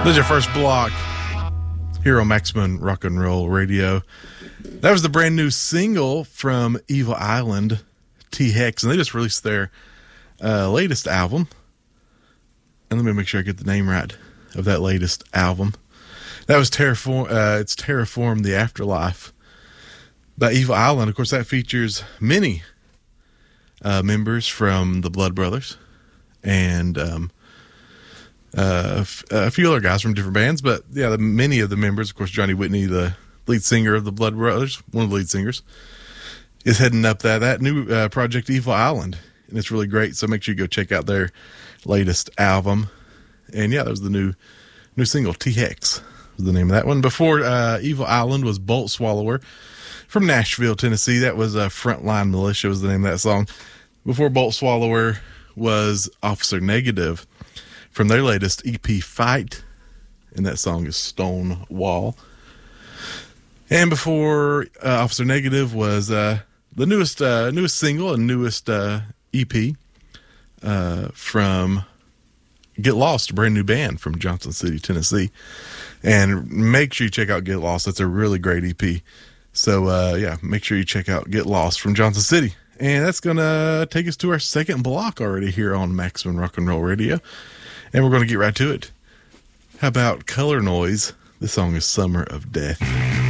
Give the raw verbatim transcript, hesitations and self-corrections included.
This is your first block here on Maximum Rock and Roll Radio. That was the brand new single from Evil Island, T-Hex, and they just released their uh, latest album. And let me make sure I get the name right of that latest album. That was Terraform. Uh, it's Terraform the Afterlife by Evil Island. Of course, that features many uh, members from the Blood Brothers and um, uh, a few other guys from different bands. But yeah, the, many of the members, of course, Johnny Whitney, the lead singer of the Blood Brothers, one of the lead singers, is heading up that that new uh, project, Evil Island, and it's really great. So make sure you go check out their latest album. And yeah, that was the new new single, T-Hex was the name of that one. Before uh, Evil Island was Bolt Swallower from Nashville, Tennessee. That was uh, Frontline Militia was the name of that song. Before Bolt Swallower was Officer Negative from their latest E P, Fight, and that song is Stone Wall. And before uh, Officer Negative was uh, the newest uh, newest single and newest uh, E P uh, from Get Lost, a brand new band from Johnson City, Tennessee. And make sure you check out Get Lost. That's a really great E P. So, uh, yeah, make sure you check out Get Lost from Johnson City. And that's going to take us to our second block already here on Maximum Rock and Roll Radio. And we're going to get right to it. How about Color Noise? This song is Summer of Death.